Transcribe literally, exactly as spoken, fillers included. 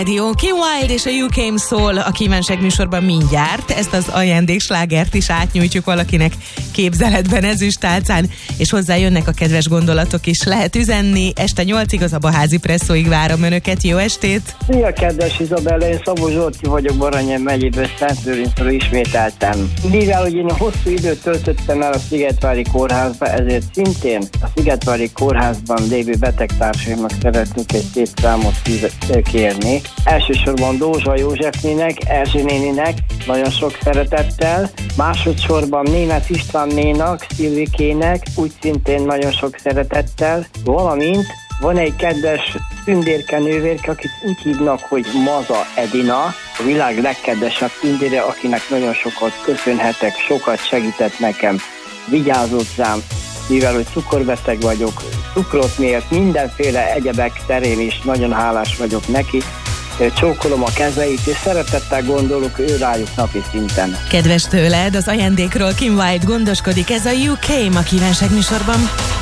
Jó, Kim Wilde és a You Came szól a kívánság műsorban mindjárt. Ezt az ajándékslágert is átnyújtjuk valakinek képzeletben, ezüstálcán, és hozzá jönnek a kedves gondolatok is. Lehet üzenni, este nyolcig az Abaházi Presszóig várom önöket. Jó estét! Szia, kedves Izabella, én Szabó Zsolti vagyok, Baranyai megyéből, Szentlőrincről ismételtem. Mivel, hogy én hosszú időt töltöttem el a Szigetvári Kórházba, ezért szintén a Szigetvári Kórházban lévő betegtársaimnak szeretnék egy szép számot kérni. Elsősorban Dózsa Józsefnének, Erzsi néninek, nagyon sok szeretettel. Másodszorban Németh Istvánnénak, Szilvikének, úgy szintén nagyon sok szeretettel. Valamint van egy kedves tündérke nővérke, akit úgy hívnak, hogy Maza Edina, a világ legkedvesebb tündére, akinek nagyon sokat köszönhetek, sokat segített nekem, vigyázott rám, mivel hogy cukorbeteg vagyok, cukrot miért, mindenféle egyebek terén is nagyon hálás vagyok neki. Csókolom a kezeit, és szeretettel gondolok ő rájuk napi szinten. Kedves tőled, az ajándékról Kim Wilde gondoskodik, ez a You Came a kívánság műsorban.